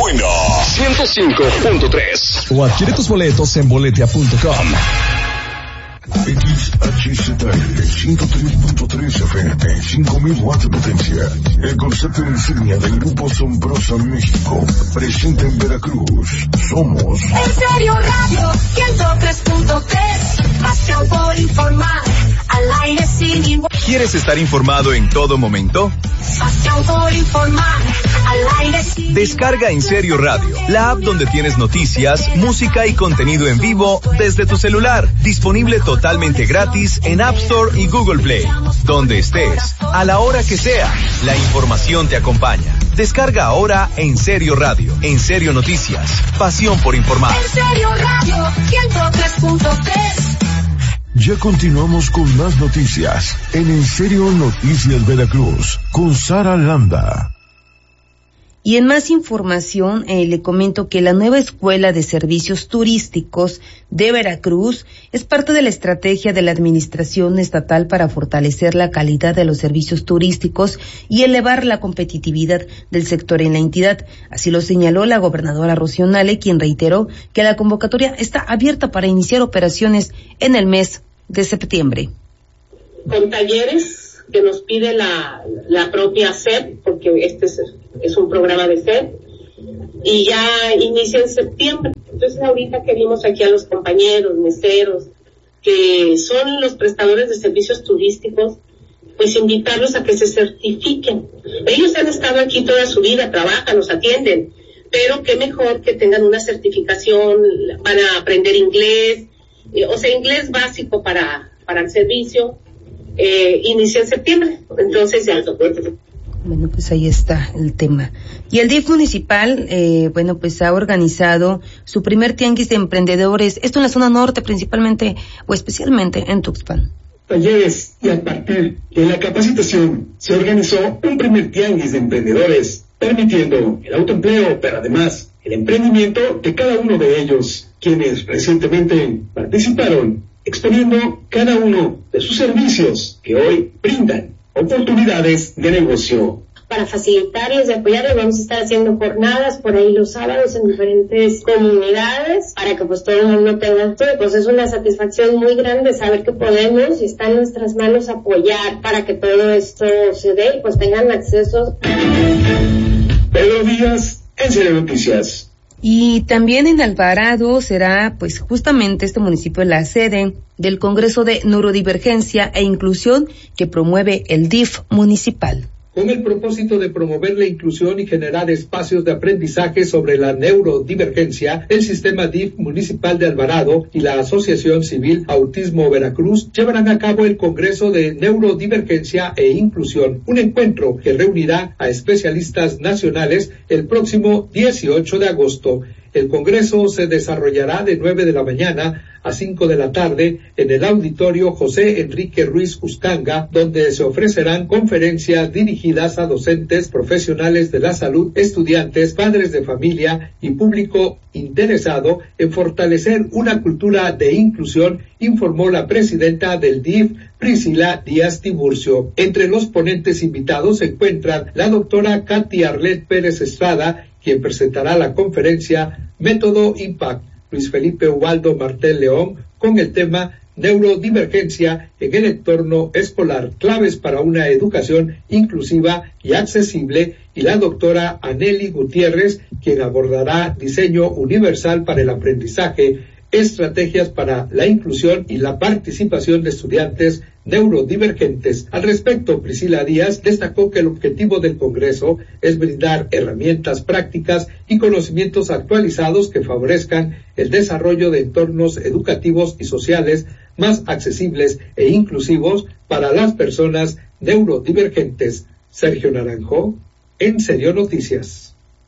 Buena 105.3. O adquiere tus boletos en boletia.com. XHZL 103.3 FM, 5000 watts de potencia. El concepto insignia del Grupo Asombrosa México, presente en Veracruz. Somos En Serio Radio 103.3, pasión por informar, al aire sin igual. ¿Quieres estar informado en todo momento? Pasión por informar, al aire sin Descarga En Serio Radio, la app donde tienes noticias, música y contenido en vivo desde tu celular. Disponible totalmente gratis en App Store y Google Play. Donde estés, a la hora que sea, la información te acompaña. Descarga ahora En Serio Radio, En Serio Noticias, pasión por informar. En Serio Radio 103.3. Ya continuamos con más noticias en Serio Noticias Veracruz con Sara Landa. Y en más información, le comento que la nueva Escuela de Servicios Turísticos de Veracruz es parte de la estrategia de la Administración Estatal para fortalecer la calidad de los servicios turísticos y elevar la competitividad del sector en la entidad. Así lo señaló la gobernadora Rocío Nale, quien reiteró que la convocatoria está abierta para iniciar operaciones en el mes de septiembre. Con talleres que nos pide la propia SEP, porque este es un programa de SEP, y ya inicia en septiembre. Entonces ahorita que vimos aquí a los compañeros meseros, que son los prestadores de servicios turísticos, pues invitarlos a que se certifiquen. Ellos han estado aquí toda su vida, trabajan, nos atienden, pero qué mejor que tengan una certificación para aprender inglés, o sea, inglés básico para el servicio. Inicia en septiembre, entonces ya. Bueno, pues ahí está el tema. Y el DIF municipal, pues ha organizado su primer tianguis de emprendedores, esto en la zona norte principalmente, o especialmente en Tuxpan. Talleres y a partir de la capacitación se organizó un primer tianguis de emprendedores, permitiendo el autoempleo, pero además el emprendimiento de cada uno de ellos, quienes recientemente participaron, exponiendo cada uno de sus servicios que hoy brindan oportunidades de negocio. Para facilitarles y apoyarles vamos a estar haciendo jornadas por ahí los sábados en diferentes comunidades para que pues todo el mundo tenga, pues es una satisfacción muy grande saber que podemos y está en nuestras manos apoyar para que todo esto se dé y pues tengan acceso. Pedro Díaz, En Serio Noticias. Y también en Alvarado será, pues justamente este municipio la sede del Congreso de Neurodivergencia e Inclusión que promueve el DIF municipal. Con el propósito de promover la inclusión y generar espacios de aprendizaje sobre la neurodivergencia, el sistema DIF municipal de Alvarado y la Asociación Civil Autismo Veracruz llevarán a cabo el Congreso de Neurodivergencia e Inclusión, un encuentro que reunirá a especialistas nacionales el próximo 18 de agosto. El Congreso se desarrollará de 9 de la mañana a 5 de la tarde en el auditorio José Enrique Ruiz Uscanga, donde se ofrecerán conferencias dirigidas a docentes, profesionales de la salud, estudiantes, padres de familia y público interesado en fortalecer una cultura de inclusión, informó la presidenta del DIF, Priscila Díaz Tiburcio. Entre los ponentes invitados se encuentran la doctora Katy Arlet Pérez Estrada, quien presentará la conferencia Método Impact, Luis Felipe Ubaldo Martel León, con el tema Neurodivergencia en el entorno escolar, claves para una educación inclusiva y accesible, y la doctora Aneli Gutiérrez, quien abordará diseño universal para el aprendizaje, estrategias para la inclusión y la participación de estudiantes neurodivergentes. Al respecto, Priscila Díaz destacó que el objetivo del Congreso es brindar herramientas prácticas y conocimientos actualizados que favorezcan el desarrollo de entornos educativos y sociales más accesibles e inclusivos para las personas neurodivergentes. Sergio Naranjo, En Serio Noticias.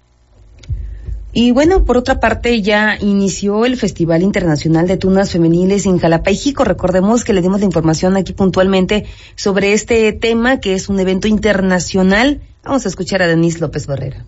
Y bueno, por otra parte, ya inició el Festival Internacional de Tunas Femeniles en Jalapa y Jico. Recordemos que le dimos la información aquí puntualmente sobre este tema, que es un evento internacional. Vamos a escuchar a Denise López Barrera.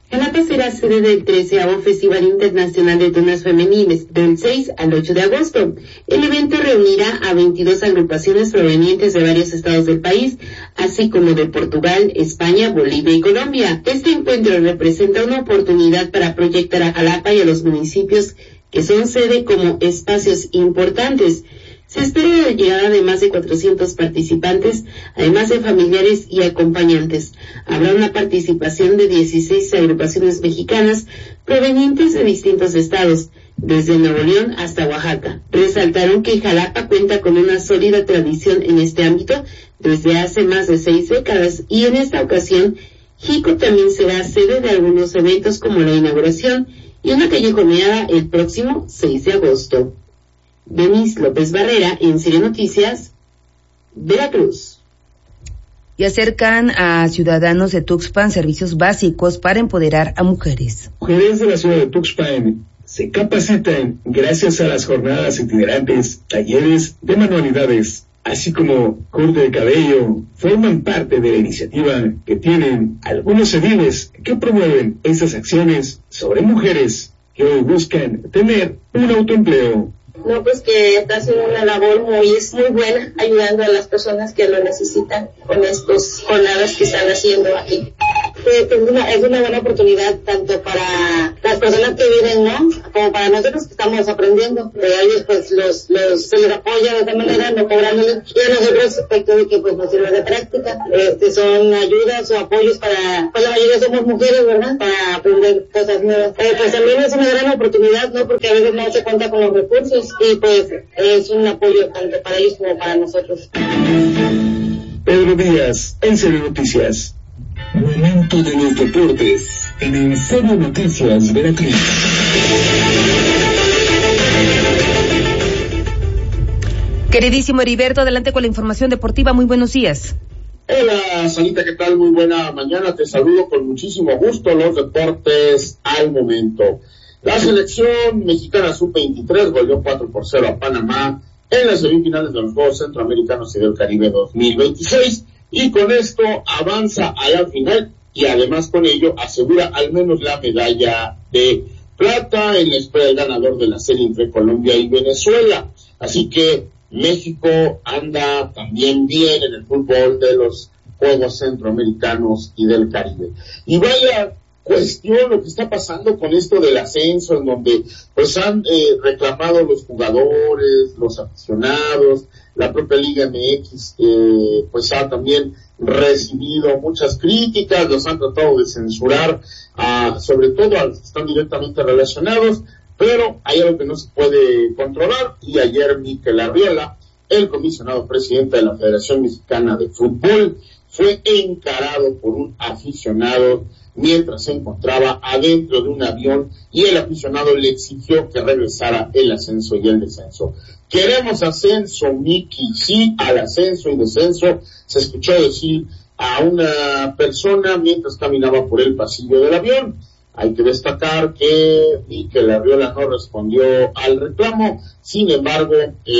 Jalapa será sede del 13º Festival Internacional de Tunas Femeniles, del 6 al 8 de agosto. El evento reunirá a 22 agrupaciones provenientes de varios estados del país, así como de Portugal, España, Bolivia y Colombia. Este encuentro representa una oportunidad para proyectar a Jalapa y a los municipios que son sede como espacios importantes. Se espera la llegada de más de 400 participantes, además de familiares y acompañantes. Habrá una participación de 16 agrupaciones mexicanas provenientes de distintos estados, desde Nuevo León hasta Oaxaca. Resaltaron que Jalapa cuenta con una sólida tradición en este ámbito desde hace más de 6 décadas y en esta ocasión Jico también será sede de algunos eventos como la inauguración y una callejoneada el próximo 6 de agosto. Denise López Barrera, en Serie Noticias, Veracruz. Y acercan a ciudadanos de Tuxpan servicios básicos para empoderar a mujeres. Mujeres de la ciudad de Tuxpan se capacitan gracias a las jornadas itinerantes, talleres de manualidades, así como corte de cabello. Forman parte de la iniciativa que tienen algunos ediles que promueven esas acciones sobre mujeres que hoy buscan tener un autoempleo. No, pues que está haciendo una labor muy buena, ayudando a las personas que lo necesitan con estos jornadas que están haciendo aquí. Es una buena oportunidad tanto para las personas que viven, ¿no? Como para nosotros que estamos aprendiendo. A ellos pues se les apoya de esta manera, no cobrándoles. Y a nosotros respecto de que pues nos sirve de práctica. Son ayudas o apoyos para, pues la mayoría somos mujeres, ¿verdad? Para aprender cosas nuevas. Pues también es una gran oportunidad, ¿no? Porque a veces no se cuenta con los recursos y pues es un apoyo tanto para ellos como para nosotros. Pedro Díaz, en Serie Noticias. Momento de los deportes en Serie Noticias Veracruz. Queridísimo Heriberto, adelante con la información deportiva. Muy buenos días. Hola, Sanita, ¿qué tal? Muy buena mañana. Te saludo con muchísimo gusto. Los deportes al momento. La selección mexicana sub-23 goleó 4-0 a Panamá en las semifinales de los Juegos Centroamericanos y del Caribe 2026. Y con esto avanza a la final y además con ello asegura al menos la medalla de plata en la espera del ganador de la serie entre Colombia y Venezuela. Así que México anda también bien en el fútbol de los Juegos Centroamericanos y del Caribe. Y vaya cuestión lo que está pasando con esto del ascenso, en donde pues han reclamado los jugadores, los aficionados, la propia Liga MX pues ha también recibido muchas críticas, los han tratado de censurar, sobre todo a los que están directamente relacionados, pero hay algo que no se puede controlar, y ayer Mikel Arriola, el comisionado presidente de la Federación Mexicana de Fútbol, fue encarado por un aficionado mientras se encontraba adentro de un avión y el aficionado le exigió que regresara el ascenso y el descenso. Queremos ascenso, Miki, sí, al ascenso y descenso, se escuchó decir a una persona mientras caminaba por el pasillo del avión. Hay que destacar que Mikel Arriola no respondió al reclamo, sin embargo,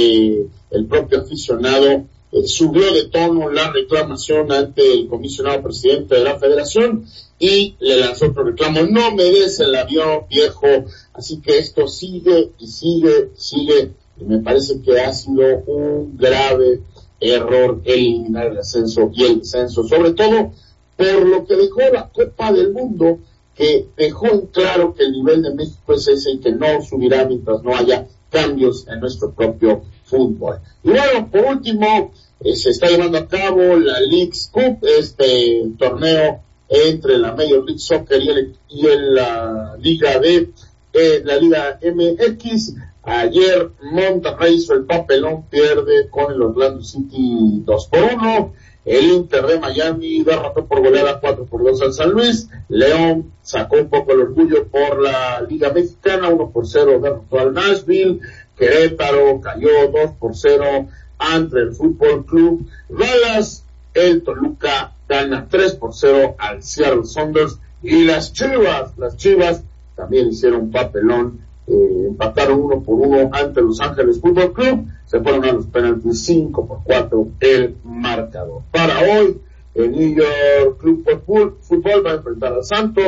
el propio aficionado subió de tono la reclamación ante el comisionado presidente de la federación y le lanzó otro reclamo: no me des el avión, viejo. Así que esto sigue y sigue, y me parece que ha sido un grave error eliminar el ascenso y el descenso, sobre todo por lo que dejó la Copa del Mundo, que dejó en claro que el nivel de México es ese y que no subirá mientras no haya cambios en nuestro propio fútbol. Y bueno, por último, se está llevando a cabo la Leagues Cup, este torneo entre la Major League Soccer y la Liga la Liga MX. Ayer Monterrey hizo el papelón, pierde con el Orlando City 2-1. El Inter de Miami derrotó por goleada 4-2 al San Luis. León sacó un poco el orgullo por la Liga Mexicana, 1-0 derrotó al Nashville. Querétaro cayó 2-0 ante el Fútbol Club Dallas. El Toluca gana 3-0 al Seattle Sounders. Y las Chivas también hicieron papelón, empataron 1-1 ante Los Ángeles Fútbol Club. Se fueron a los penaltis, 5-4 el marcador. Para hoy, el New York Club Fútbol va a enfrentar a Santos,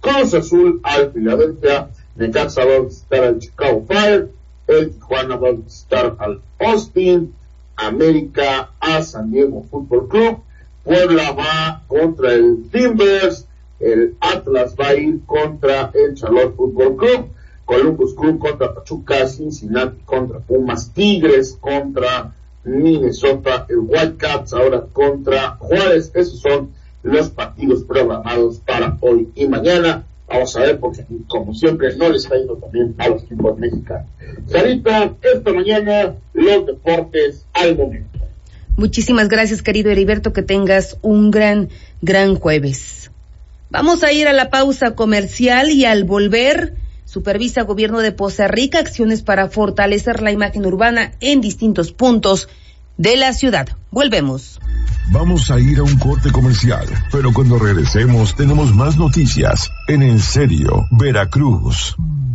Cruz Azul al Filadelfia, Necaxa va a visitar al Chicago Fire, el Tijuana va a visitar al Austin, América a San Diego Fútbol Club, Puebla va contra el Timbers, el Atlas va a ir contra el Charlotte Fútbol Club, Columbus Club contra Pachuca, Cincinnati contra Pumas, Tigres contra Minnesota, el Whitecaps ahora contra Juárez. Esos son los partidos programados para hoy y mañana. Vamos a ver, porque como siempre no les está yendo también a los equipos mexicanos. Sarita, esta mañana los deportes al momento. Muchísimas gracias, querido Heriberto, que tengas un gran jueves. Vamos a ir a la pausa comercial y al volver, supervisa Gobierno de Poza Rica acciones para fortalecer la imagen urbana en distintos puntos de la ciudad. Volvemos. Vamos a ir a un corte comercial, pero cuando regresemos tenemos más noticias en En Serio, Veracruz.